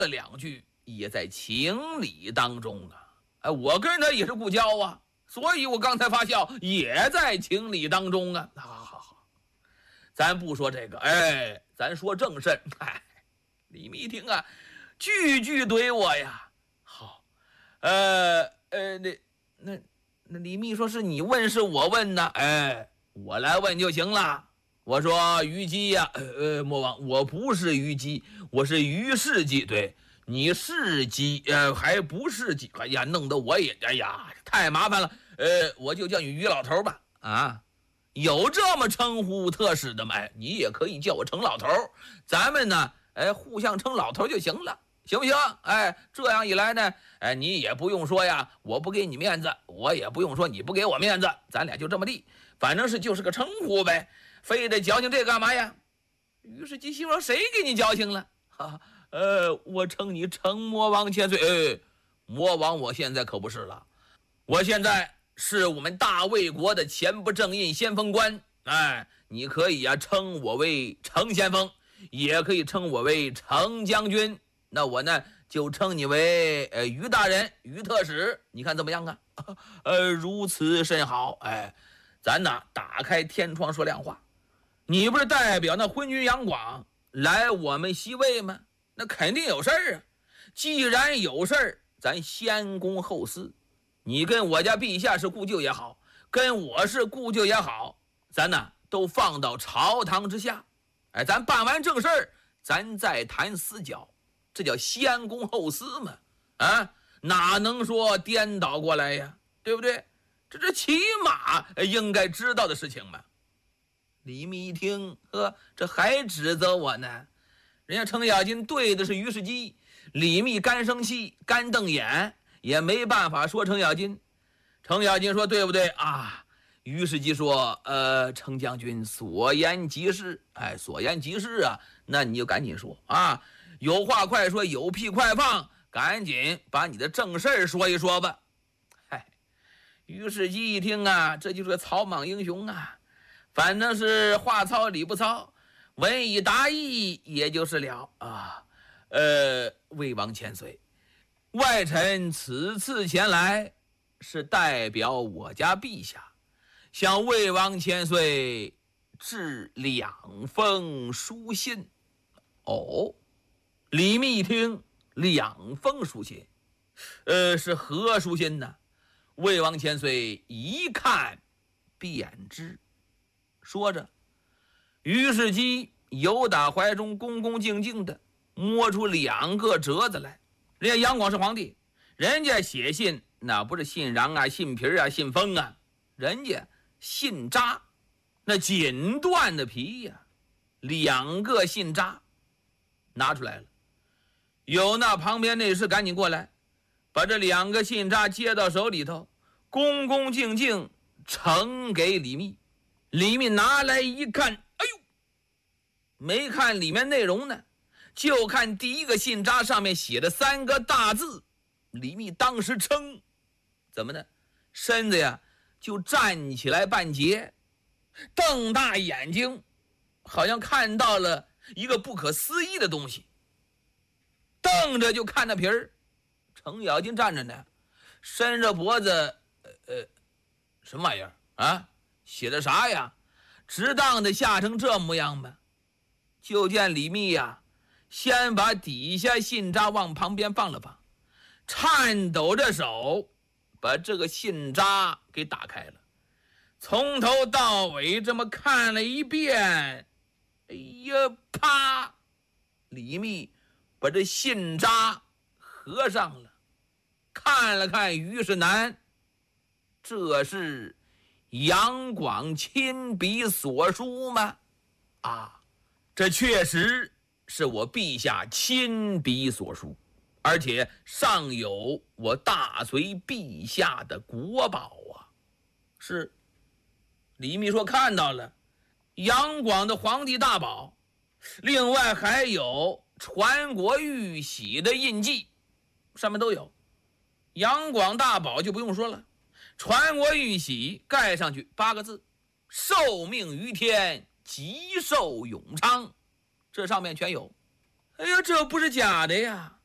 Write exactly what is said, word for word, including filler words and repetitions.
了两句，也在情理当中啊。哎，我跟他也是故交啊，所以我刚才发笑也在情理当中啊。好好好，咱不说这个，哎，咱说正事。哎，李密一听啊，句句怼我呀。好，呃呃，那那那李密说是你问是我问呢？哎，我来问就行了。我说虞姬呀，呃呃，魔王，我不是虞姬，我是虞世姬。对，你是姬，呃，还不是姬？哎呀，弄得我也，哎呀，太麻烦了。呃，我就叫你虞老头吧。啊，有这么称呼特使的吗？哎，你也可以叫我程老头，咱们呢，哎，互相称老头就行了，行不行？哎，这样一来呢，哎，你也不用说呀，我不给你面子，我也不用说你不给我面子，咱俩就这么地，反正是就是个称呼呗。非得矫情这干嘛呀？于是姬心说谁给你矫情了？哈，呃，我称你程魔王千岁。哎，魔王我现在可不是了，我现在是我们大魏国的前不正印先锋官。哎，你可以呀、啊、称我为程先锋，也可以称我为程将军。那我呢就称你为呃于大人、于特使，你看怎么样啊？呃，如此甚好。哎，咱呢打开天窗说亮话。你不是代表那昏君杨广来我们西魏吗？那肯定有事儿啊。既然有事儿，咱先公后私。你跟我家陛下是故旧也好，跟我是故旧也好，咱呢都放到朝堂之下。哎，咱办完正事儿，咱再谈私交，这叫先公后私嘛。啊，哪能说颠倒过来呀？对不对？这这起码应该知道的事情嘛。李密一听，呵，这还指责我呢？人家程咬金对的是于世基，李密干生气，干瞪眼，也没办法说程咬金。程咬金说对不对啊？于世基说，呃，程将军所言极是。哎，所言极是啊，那你就赶紧说啊，有话快说，有屁快放，赶紧把你的正事说一说吧。嗨，于世基一听啊，这就是个草莽英雄啊。反正是话糙理不糙，文以达意也就是了啊。呃，魏王千岁，外臣此次前来是代表我家陛下，向魏王千岁致两封书信。哦，李密一听，两封书信，呃，是何书信呢？魏王千岁一看便知。说着，于世基由打怀中恭恭敬敬的摸出两个折子来。人家杨广是皇帝，人家写信那不是信禳啊、信皮啊、信封啊，人家信札，那锦缎的皮呀、啊，两个信札拿出来了。有那旁边内侍赶紧过来，把这两个信札接到手里头，恭恭敬敬呈给李密。李密拿来一看，哎呦，没看里面内容呢，就看第一个信札上面写的三个大字。李密当时称，怎么呢？身子呀就站起来半截，瞪大眼睛，好像看到了一个不可思议的东西，瞪着就看那皮儿。程咬金站着呢，伸着脖子，呃呃，什么玩意儿啊？写的啥呀？值当的吓成这模样吧。就见李密呀，先把底下信札往旁边放了放，颤抖着手把这个信札给打开了，从头到尾这么看了一遍。哎呀，啪！李密把这信札合上了，看了看于世南，这是杨广亲笔所书吗？啊，这确实是我陛下亲笔所书，而且上有我大隋陛下的国宝啊。是，李密说看到了杨广的皇帝大宝，另外还有传国玉玺的印记，上面都有。杨广大宝就不用说了，传国玉玺盖上去八个字：受命于天，吉寿永昌，这上面全有。哎呀，这不是假的呀！